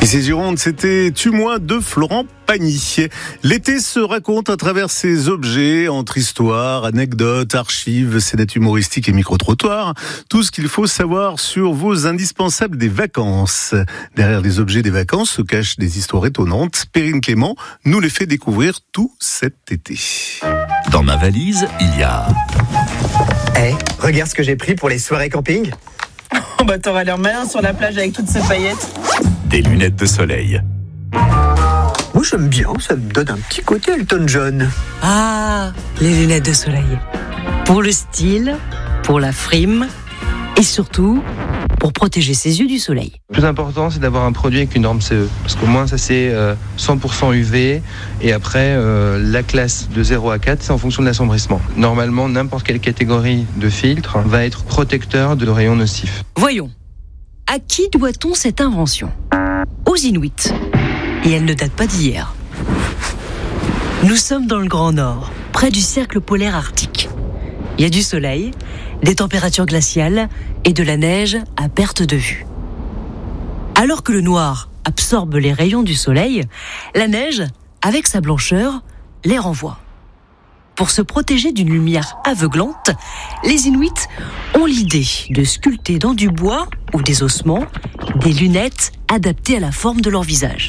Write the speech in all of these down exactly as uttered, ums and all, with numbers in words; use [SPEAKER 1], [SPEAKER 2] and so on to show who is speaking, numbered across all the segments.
[SPEAKER 1] Ici Gironde, c'était Tue-moi de Florent Pagny. L'été se raconte à travers ses objets, entre histoires, anecdotes, archives, scénettes humoristiques et micro-trottoirs. Tout ce qu'il faut savoir sur vos indispensables des vacances. Derrière les objets des vacances se cachent des histoires étonnantes. Perrine Clément nous les fait découvrir tout cet été.
[SPEAKER 2] Dans ma valise, il y a...
[SPEAKER 3] Eh, hey, regarde ce que j'ai pris pour les soirées camping.
[SPEAKER 4] Oh bah t'auras l'air malin sur la plage avec toutes ces paillettes.
[SPEAKER 2] Des lunettes de soleil.
[SPEAKER 3] Moi j'aime bien, ça me donne un petit côté Elton John.
[SPEAKER 5] Ah, les lunettes de soleil. Pour le style, pour la frime et surtout pour protéger ses yeux du soleil.
[SPEAKER 6] Le plus important, c'est d'avoir un produit avec une norme C E. Parce qu'au moins, ça c'est cent pour cent U V. Et après, euh, la classe de zéro à quatre, c'est en fonction de l'assombrissement. Normalement, n'importe quelle catégorie de filtre va être protecteur de rayons nocifs.
[SPEAKER 5] Voyons, à qui doit-on cette invention ? Aux Inuits. Et elle ne date pas d'hier. Nous sommes dans le Grand Nord, près du cercle polaire arctique. Il y a du soleil, des températures glaciales et de la neige à perte de vue. Alors que le noir absorbe les rayons du soleil, la neige, avec sa blancheur, les renvoie. Pour se protéger d'une lumière aveuglante, les Inuits ont l'idée de sculpter dans du bois ou des ossements des lunettes adaptées à la forme de leur visage.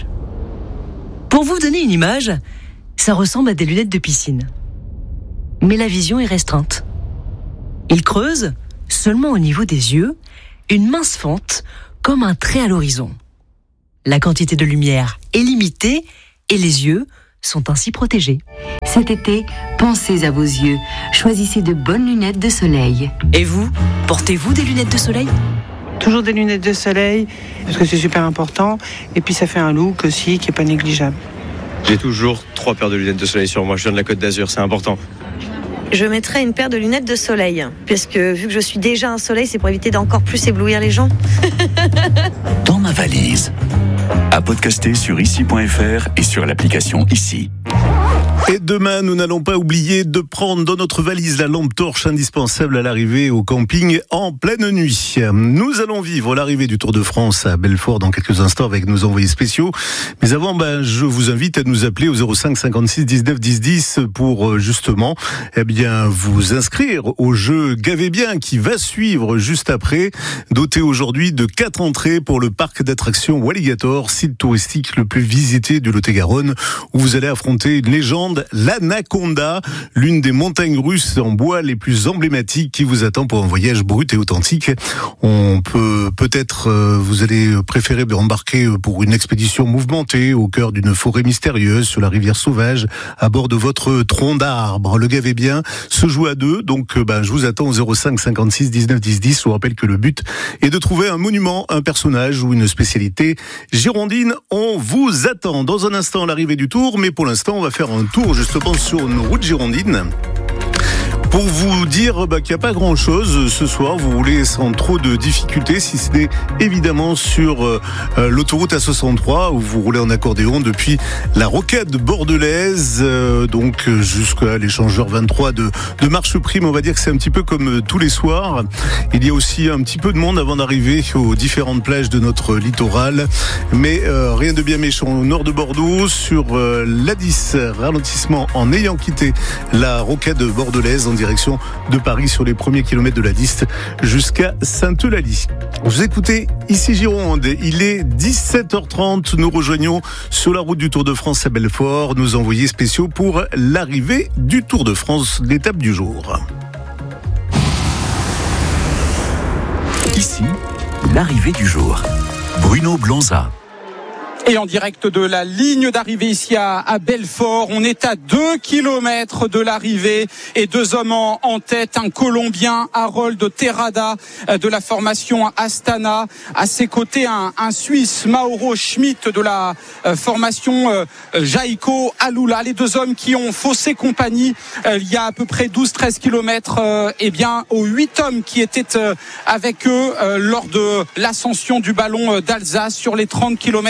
[SPEAKER 5] Pour vous donner une image, ça ressemble à des lunettes de piscine. Mais la vision est restreinte. Ils creusent, seulement au niveau des yeux, une mince fente comme un trait à l'horizon. La quantité de lumière est limitée et les yeux sont ainsi protégés.
[SPEAKER 7] Cet été, pensez à vos yeux. Choisissez de bonnes lunettes de soleil.
[SPEAKER 5] Et vous, portez-vous des lunettes de soleil ?
[SPEAKER 4] Toujours des lunettes de soleil, parce que c'est super important. Et puis ça fait un look aussi qui n'est pas négligeable.
[SPEAKER 8] J'ai toujours trois paires de lunettes de soleil sur moi. Je viens de la Côte d'Azur, c'est important.
[SPEAKER 9] Je mettrai une paire de lunettes de soleil, parce que vu que je suis déjà un soleil, c'est pour éviter d'encore plus éblouir les gens.
[SPEAKER 2] Dans ma valise. À podcaster sur ici point f r et sur l'application Ici.
[SPEAKER 1] Et demain, nous n'allons pas oublier de prendre dans notre valise la lampe torche indispensable à l'arrivée au camping en pleine nuit. Nous allons vivre l'arrivée du Tour de France à Belfort dans quelques instants avec nos envoyés spéciaux. Mais avant, ben, je vous invite à nous appeler au zéro cinq cinquante-six dix-neuf dix dix pour justement, eh bien, vous inscrire au jeu Gavez bien qui va suivre juste après, doté aujourd'hui de quatre entrées pour le parc d'attractions Walligator, site touristique le plus visité du Lot-et-Garonne, où vous allez affronter une légende, l'Anaconda, l'une des montagnes russes en bois les plus emblématiques qui vous attend pour un voyage brut et authentique. On peut peut-être, euh, vous allez préférer embarquer pour une expédition mouvementée au cœur d'une forêt mystérieuse sur la rivière sauvage à bord de votre tronc d'arbre. Le Gavez bien se joue à deux, donc euh, ben, je vous attends au zéro cinq cinquante-six dix-neuf dix dix. Je vous rappelle que le but est de trouver un monument, un personnage ou une spécialité girondine. On vous attend dans un instant l'arrivée du Tour, mais pour l'instant on va faire un tour justement sur nos routes girondines pour vous dire bah, qu'il n'y a pas grand chose ce soir. Vous roulez sans trop de difficultés, si ce n'est évidemment sur euh, l'autoroute A soixante-trois où vous roulez en accordéon depuis la rocade bordelaise euh, donc jusqu'à l'échangeur vingt-trois de, de Marche Prime. On va dire que c'est un petit peu comme tous les soirs. Il y a aussi un petit peu de monde avant d'arriver aux différentes plages de notre littoral, mais euh, rien de bien méchant. Au nord de Bordeaux, sur euh, l'A dix, ralentissement en ayant quitté la rocade bordelaise en direction de Paris sur les premiers kilomètres de la Diste jusqu'à Sainte-Eulalie. Vous écoutez Ici Gironde, il est dix-sept heures trente, nous rejoignons sur la route du Tour de France à Belfort nos envoyés spéciaux pour l'arrivée du Tour de France, l'étape du jour.
[SPEAKER 2] Ici, l'arrivée du jour. Bruno Blanza.
[SPEAKER 10] Et en direct de la ligne d'arrivée ici à, à Belfort, on est à deux kilomètres de l'arrivée et deux hommes en, en tête, un Colombien, Harold Terrada de la formation Astana, à ses côtés un, un Suisse, Mauro Schmidt de la euh, formation euh, Jaiko Alula. Les deux hommes qui ont faussé compagnie euh, il y a à peu près douze treize kilomètres euh, eh bien, aux huit hommes qui étaient euh, avec eux euh, lors de l'ascension du ballon d'Alsace sur les trente kilomètres de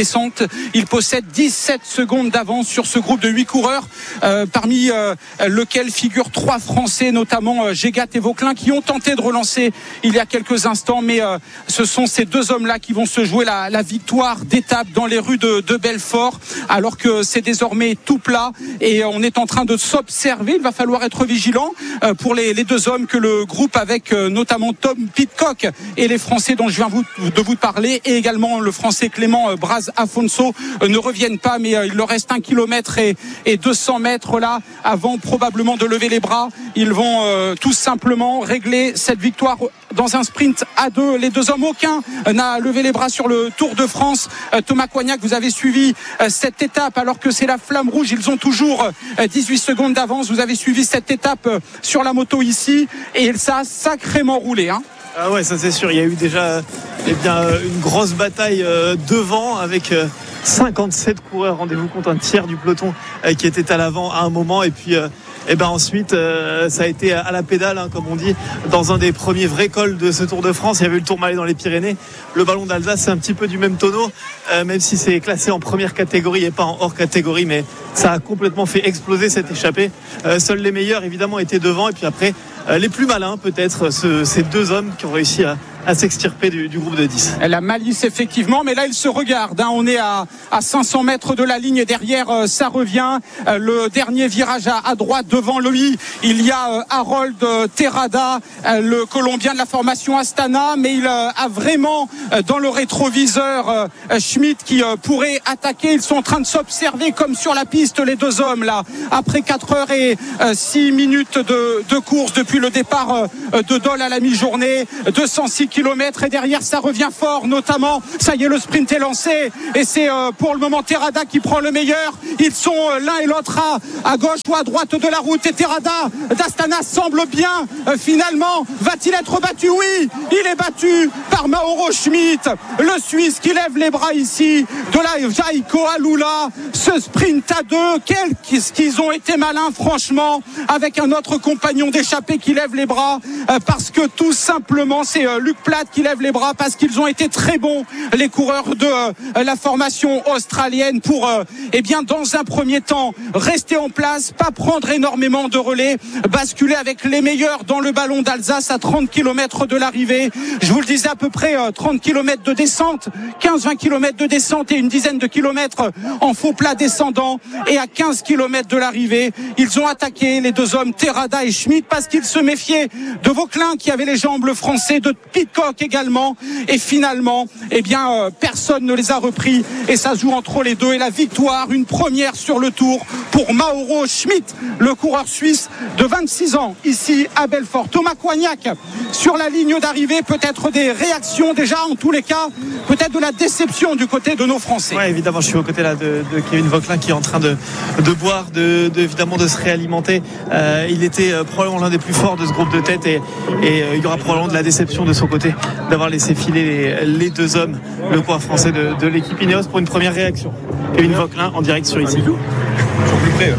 [SPEAKER 10] descente. Il possède dix-sept secondes d'avance sur ce groupe de huit coureurs, euh, parmi euh, lequel figurent trois Français, notamment euh, Gégat et Vauquelin, qui ont tenté de relancer il y a quelques instants, mais euh, ce sont ces deux hommes-là qui vont se jouer la, la victoire d'étape dans les rues de, de Belfort, alors que c'est désormais tout plat et on est en train de s'observer. Il va falloir être vigilant euh, pour les, les deux hommes que le groupe, avec euh, notamment Tom Pidcock et les Français dont je viens vous, de vous parler, et également le Français Clément euh, Braz-Afonso, euh, ne reviennent pas, mais euh, il leur reste un kilomètre et, et deux cents mètres là avant probablement de lever les bras. Ils vont euh, tout simplement régler cette victoire dans un sprint à deux. Les deux hommes, aucun n'a levé les bras sur le Tour de France. Euh, Thomas Coignac, vous avez suivi euh, cette étape alors que c'est la flamme rouge. Ils ont toujours euh, dix-huit secondes d'avance. Vous avez suivi cette étape euh, sur la moto ici et ça a sacrément roulé, hein.
[SPEAKER 11] Ah ouais, ça c'est sûr. Il y a eu déjà eh bien, une grosse bataille euh, devant avec euh, cinquante-sept coureurs. Rendez-vous compte, un tiers du peloton euh, qui était à l'avant à un moment. Et puis euh, et ben ensuite euh, ça a été à la pédale, hein, comme on dit, dans un des premiers vrais cols de ce Tour de France. Il y avait eu le Tourmalet dans les Pyrénées. Le Ballon d'Alsace, c'est un petit peu du même tonneau, euh, même si c'est classé en première catégorie et pas en hors catégorie, mais ça a complètement fait exploser cette échappée. Euh, seuls les meilleurs évidemment étaient devant, et puis après euh, les plus malins peut-être, ce, ces deux hommes qui ont réussi à à s'extirper du, du groupe de dix.
[SPEAKER 10] La malice effectivement, mais là ils se regardent, hein. On est à, à cinq cents mètres de la ligne et derrière euh, ça revient, euh, le dernier virage à, à droite. Devant lui il y a euh, Harold euh, Terrada, euh, le Colombien de la formation Astana, mais il euh, a vraiment euh, dans le rétroviseur euh, Schmitt qui euh, pourrait attaquer. Ils sont en train de s'observer comme sur la piste, les deux hommes là, après quatre heures et six minutes de, de course depuis le départ euh, de Dole à la mi-journée. Deux cent six kilomètres et derrière ça revient fort, notamment ça y est, le sprint est lancé et c'est euh, pour le moment Terrada qui prend le meilleur. Ils sont euh, l'un et l'autre à, à gauche ou à droite de la route et Terrada d'Astana semble bien euh, finalement. Va-t-il être battu? Oui, il est battu par Mauro Schmitt, le Suisse qui lève les bras ici de la Jaiko Alula. Ce sprint à deux, qu'est-ce qu'ils ont été malins franchement, avec un autre compagnon d'échappée qui lève les bras euh, parce que tout simplement c'est euh, Luc Platt qui lève les bras, parce qu'ils ont été très bons, les coureurs de euh, la formation australienne, pour euh, eh bien dans un premier temps rester en place, pas prendre énormément de relais, basculer avec les meilleurs dans le Ballon d'Alsace à trente kilomètres de l'arrivée. Je vous le disais, à peu près euh, trente kilomètres de descente, quinze vingt kilomètres de descente et une dizaine de kilomètres en faux plat descendant, et à quinze kilomètres de l'arrivée ils ont attaqué, les deux hommes Terrada et Schmitt, parce qu'ils se méfiaient de Vauquelin qui avait les jambes, le Français, de Pidcock également, et finalement eh bien euh, personne ne les a repris et ça joue entre les deux. Et la victoire, une première sur le Tour pour Mauro Schmitt, le coureur suisse de vingt-six ans ici à Belfort. Thomas Coignac sur la ligne d'arrivée, peut-être des réactions déjà, en tous les cas peut-être de la déception du côté de nos Français.
[SPEAKER 11] Ouais, évidemment, je suis aux côtés là de, de Kevin Vauquelin qui est en train de, de boire, de, de évidemment de se réalimenter. Euh, il était euh, probablement l'un des plus forts de ce groupe de tête, et, et euh, il y aura probablement de la déception de son côté d'avoir laissé filer les, les deux hommes, le coureur français de, de l'équipe Ineos, pour une première réaction. Kevin Vauquelin en direct sur ici.
[SPEAKER 12] Toujours plus près.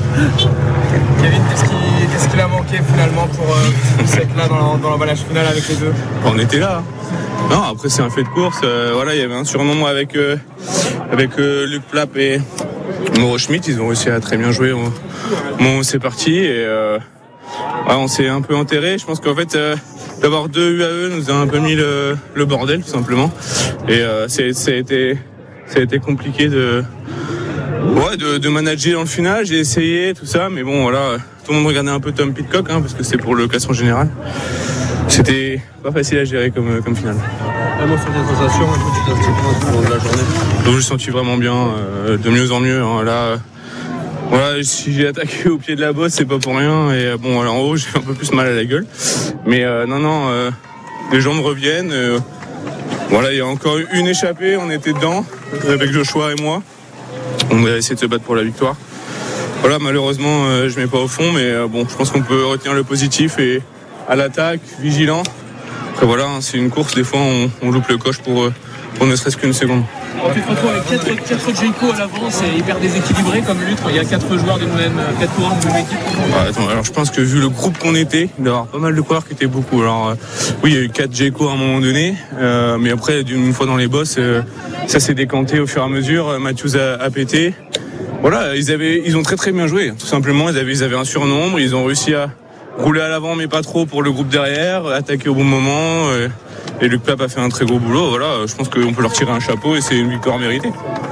[SPEAKER 12] Kevin, qu'est-ce qui, qu'est-ce qu'il a manqué finalement pour euh, être là dans, dans l'emballage final avec les deux?
[SPEAKER 13] On était là. Non, après c'est un fait de course. Euh, voilà, il y avait un surnom avec euh, avec euh, Luc Platt et Mauro Schmitt. Ils ont réussi à très bien jouer. On, bon, c'est parti et euh, ouais, on s'est un peu enterré. Je pense qu'en fait euh, d'avoir deux U A E nous a un peu mis le, le bordel tout simplement. Et euh, c'est, ça a été ça a été compliqué de ouais de, de manager dans le final. J'ai essayé tout ça, mais bon voilà, tout le monde regardait un peu Tom Pidcock, hein, parce que c'est pour le classement général. C'était pas facile à gérer comme, comme finale.
[SPEAKER 12] Vraiment sur des sensations, un peu de pour la journée.
[SPEAKER 13] Donc je me sentis vraiment bien, euh, de mieux en mieux. Hein. Là, euh, voilà, si j'ai attaqué au pied de la bosse, c'est pas pour rien. Et bon, voilà, en haut, j'ai un peu plus mal à la gueule. Mais euh, non, non, euh, les jambes reviennent. Euh, voilà, il y a encore une échappée, on était dedans, avec Joshua et moi. On va essayer de se battre pour la victoire. Voilà, malheureusement, euh, je mets pas au fond, mais euh, bon, je pense qu'on peut retenir le positif et à l'attaque, vigilant. Après voilà, c'est une course, des fois on, on loupe le coche pour, pour ne serait-ce qu'une seconde.
[SPEAKER 14] Alors, tu te retrouves avec quatre Jayco à l'avant, c'est hyper déséquilibré comme lutte. Il y a quatre joueurs d'une même, quatre coureurs d'une même équipe.
[SPEAKER 13] Ah, attends, alors je pense que vu le groupe qu'on était, il doit y avoir pas mal de coureurs qui étaient beaucoup. Alors euh, oui, il y a eu quatre Jayco à un moment donné, euh, mais après, une fois dans les bosses, euh, ça s'est décanté au fur et à mesure. Matthews a, a pété. Voilà, ils avaient, ils ont très très bien joué. Tout simplement, ils avaient, ils avaient un surnombre, ils ont réussi à rouler à l'avant, mais pas trop pour le groupe derrière, attaquer au bon moment. Euh, Et Luc Plapp a fait un très gros boulot. Voilà, je pense qu'on peut leur tirer un chapeau et c'est une victoire méritée.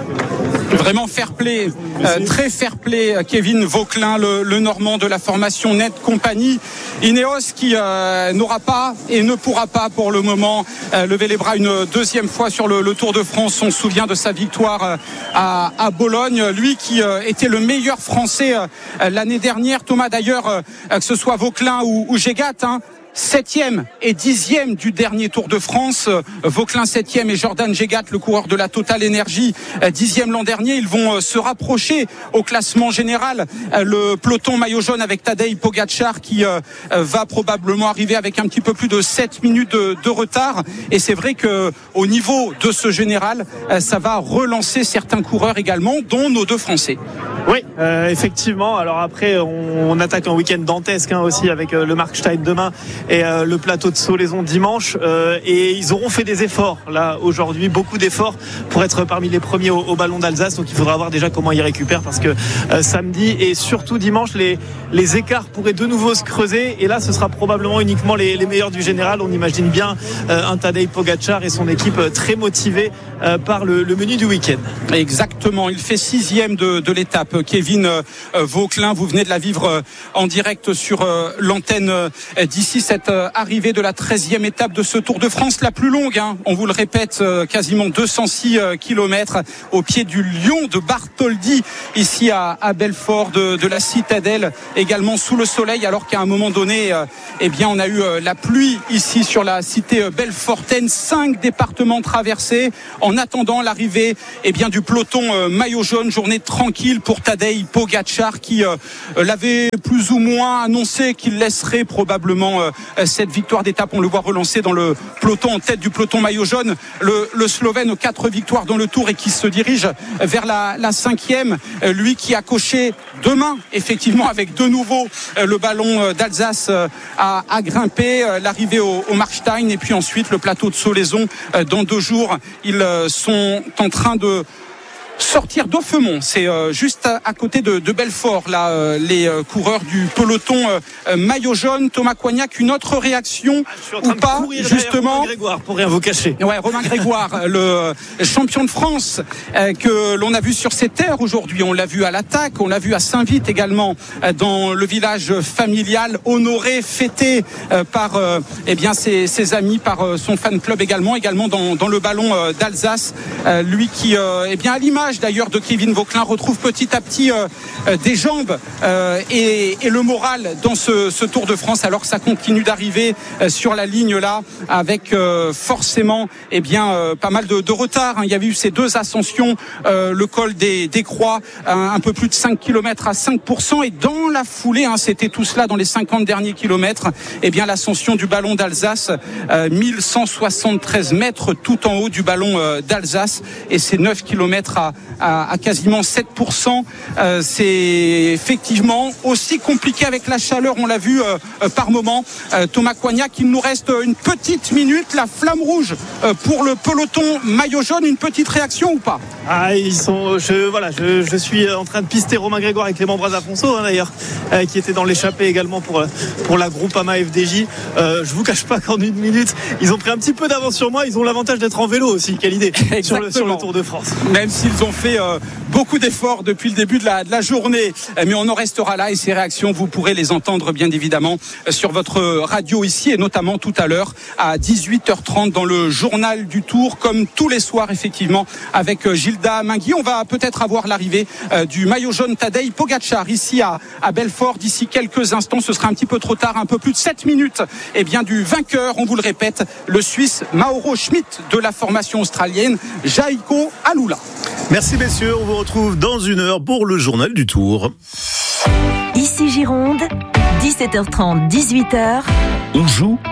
[SPEAKER 10] Vraiment fair play, euh, très fair play. Kevin Vauquelin, le, le Normand de la formation Net Compagnie. Ineos qui euh, n'aura pas et ne pourra pas pour le moment euh, lever les bras une deuxième fois sur le, le Tour de France. On se souvient de sa victoire euh, à, à Bologne. Lui qui euh, était le meilleur Français euh, l'année dernière. Thomas d'ailleurs, euh, que ce soit Vauquelin ou, ou Gégat, hein, septième et dixième du dernier Tour de France. Vauquelin septième et Jordan Gégat, le coureur de la Total Energy, dixième l'an dernier. Ils vont se rapprocher au classement général. Le peloton maillot jaune avec Tadej Pogačar qui va probablement arriver avec un petit peu plus de sept minutes de, de retard. Et c'est vrai que au niveau de ce général, ça va relancer certains coureurs également, dont nos deux Français.
[SPEAKER 11] Oui, euh, effectivement. Alors après, on, on attaque un week-end dantesque hein, aussi avec euh, le Markstein demain et euh, le plateau de Solaison dimanche. Euh, et ils auront fait des efforts là aujourd'hui, beaucoup d'efforts pour être parmi les premiers au, au Ballon d'Alsace. Donc il faudra voir déjà comment ils récupèrent parce que euh, samedi et surtout dimanche, les, les écarts pourraient de nouveau se creuser. Et là, ce sera probablement uniquement les, les meilleurs du général. On imagine bien euh, un Tadej Pogačar et son équipe euh, très motivée euh, par le, le menu du week-end.
[SPEAKER 10] Exactement. Il fait sixième de, de l'étape. Kevin euh, Vauquelin, vous venez de la vivre euh, en direct sur euh, l'antenne euh, d'ici cette euh, arrivée de la treizième étape de ce Tour de France, la plus longue, hein, on vous le répète, euh, quasiment deux cent six euh, kilomètres au pied du lion de Bartholdi, ici à, à Belfort de, de la Citadelle, également sous le soleil, alors qu'à un moment donné, euh, eh bien, on a eu euh, la pluie ici sur la cité euh, belfortaine, cinq départements traversés, en attendant l'arrivée eh bien, du peloton euh, maillot jaune, journée tranquille pour Tadej Pogačar qui euh, l'avait plus ou moins annoncé qu'il laisserait probablement euh, cette victoire d'étape. On le voit relancer dans le peloton, en tête du peloton maillot jaune, le, le Slovène aux quatre victoires dans le Tour et qui se dirige vers la, la cinquième, euh, lui qui a coché demain effectivement avec de nouveau euh, le ballon d'Alsace euh, à, à grimper, euh, l'arrivée au, au Markstein et puis ensuite le plateau de Solaison euh, dans deux jours. Ils euh, sont en train de sortir d'Aufemont, c'est euh, juste à, à côté de, de Belfort, là, euh, les euh, coureurs du peloton euh, maillot jaune. Thomas Coignac, une autre réaction ah, ou pas, justement.
[SPEAKER 11] Romain Grégoire, pour rien vous cacher.
[SPEAKER 10] Ouais, Romain Grégoire, le champion de France euh, que l'on a vu sur ces terres aujourd'hui. On l'a vu à l'attaque, on l'a vu à Saint-Vite également, euh, dans le village familial, honoré, fêté euh, par euh, eh bien ses, ses amis, par euh, son fan club également, également dans, dans le ballon euh, d'Alsace. Euh, lui qui, euh, eh bien, à l'image d'ailleurs de Kevin Vauquelin, retrouve petit à petit euh, euh, des jambes euh, et, et le moral dans ce, ce Tour de France, alors que ça continue d'arriver euh, sur la ligne là, avec euh, forcément eh bien, euh, pas mal de, de retard. Hein. Il y avait eu ces deux ascensions, euh, le col des, des Croix, un, un peu plus de cinq kilomètres à cinq pour cent, et dans la foulée, hein, c'était tout cela dans les cinquante derniers kilomètres, eh bien, l'ascension du ballon d'Alsace, euh, mille cent soixante-treize mètres tout en haut du ballon euh, d'Alsace, et c'est neuf kilomètres à À, à quasiment sept pour cent. Euh, c'est effectivement aussi compliqué avec la chaleur, on l'a vu euh, euh, par moment. Euh, Thomas Coignac, il nous reste une petite minute, la flamme rouge euh, pour le peloton maillot jaune, une petite réaction ou pas?
[SPEAKER 11] Ah, ils sont, je, voilà, je, je suis en train de pister Romain Grégoire et Clément Brazafonso hein, d'ailleurs, euh, qui était dans l'échappée également pour, pour la Groupama F D J. Euh, je vous cache pas qu'en une minute, ils ont pris un petit peu d'avance sur moi. Ils ont l'avantage d'être en vélo aussi, quelle idée, sur le, sur le Tour de France.
[SPEAKER 10] Même s'ils ont fait euh, beaucoup d'efforts depuis le début de la, de la journée, mais on en restera là, et ces réactions, vous pourrez les entendre bien évidemment sur votre radio ici, et notamment tout à l'heure à dix-huit heures trente dans le journal du Tour, comme tous les soirs effectivement avec Gilda Mingui. On va peut-être avoir l'arrivée euh, du maillot jaune Tadej Pogačar ici à, à Belfort d'ici quelques instants. Ce sera un petit peu trop tard, un peu plus de sept minutes et bien du vainqueur, on vous le répète, le Suisse Mauro Schmidt de la formation australienne Jayco Alula.
[SPEAKER 1] Merci messieurs, on vous retrouve dans une heure pour le journal du Tour.
[SPEAKER 15] Ici Gironde, dix-sept heures trente, dix-huit heures.
[SPEAKER 2] On joue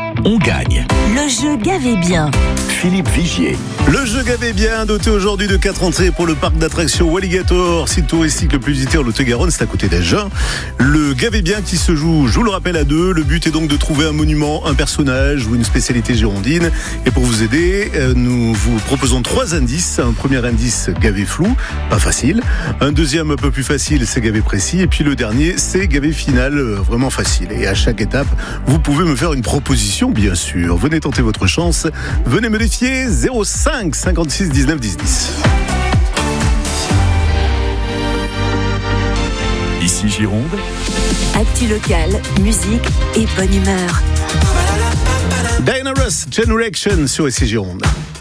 [SPEAKER 2] on gagne.
[SPEAKER 5] Le jeu Gavez bien.
[SPEAKER 2] Philippe Vigier.
[SPEAKER 1] Le jeu Gavez bien, doté aujourd'hui de quatre entrées pour le parc d'attractions Walligator, site touristique le plus visité en Lot-et-Garonne, c'est à côté d'Agen. Le Gavez bien qui se joue, je vous le rappelle, à deux. Le but est donc de trouver un monument, un personnage ou une spécialité girondine. Et pour vous aider, nous vous proposons trois indices. Un premier indice, Gavez flou, pas facile. Un deuxième, un peu plus facile, c'est Gavez précis. Et puis le dernier, c'est Gavez final, vraiment facile. Et à chaque étape, vous pouvez me faire une proposition, bien sûr. Venez tenter votre chance. Venez me défier, zéro cinq cinquante-six dix-neuf dix dix.
[SPEAKER 2] Ici Gironde.
[SPEAKER 5] Actu locale, musique et bonne humeur.
[SPEAKER 1] Diana Ross, Generation sur Ici Gironde.